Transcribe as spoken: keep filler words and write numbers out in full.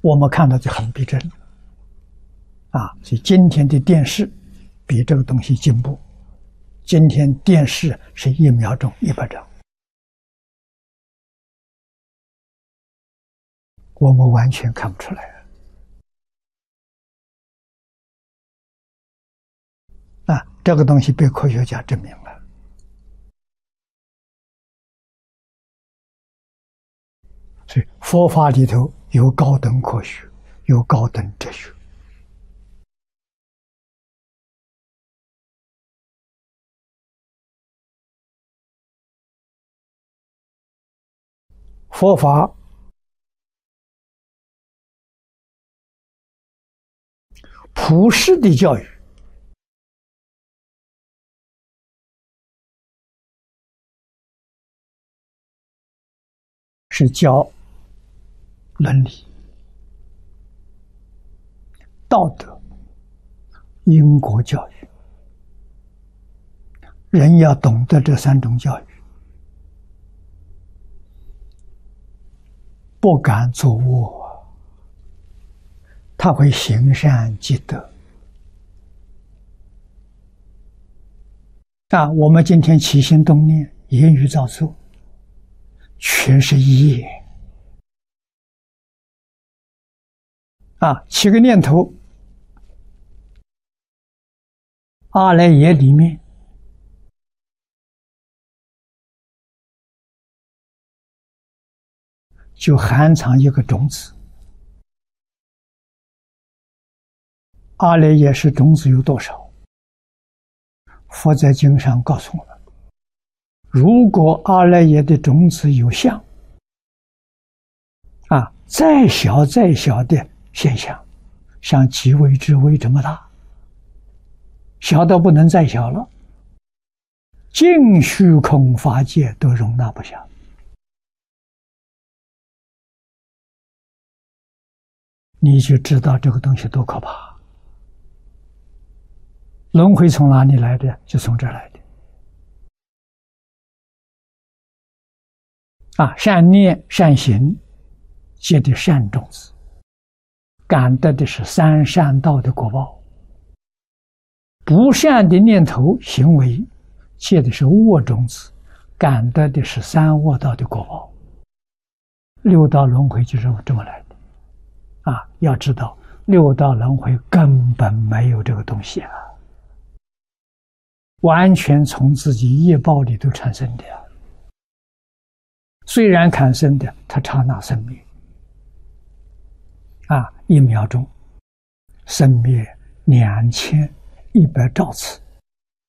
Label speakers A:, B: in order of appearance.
A: 我们看到就很逼真啊。所以今天的电视比这个东西进步。今天电视是一秒钟一百张，我们完全看不出来啊！这个东西被科学家证明了。所以佛法里头有高等科学，有高等哲学。佛法普世的教育是教伦理、道德、因果教育。人要懂得这三种教育，不敢作恶，他会行善积德。啊，我们今天起心动念、言语造作，全是业。啊，起个念头，阿赖耶里面就含藏一个种子。阿赖耶识种子有多少？佛在经上告诉我们，如果阿赖耶的种子有相，啊，再小再小的现象，像极微之微这么大，小到不能再小了，尽虚空法界都容纳不下。你就知道这个东西多可怕。轮回从哪里来的？就从这儿来的。啊，善念善行结的善种子，感得的是三善道的果报；不善的念头行为结的是恶种子，感得的是三恶道的果报。六道轮回就是这么来的。啊，要知道六道轮回根本没有这个东西啊，完全从自己业报里头产生的啊。虽然产生的，它刹那生灭，啊，一秒钟生灭两千一百兆次。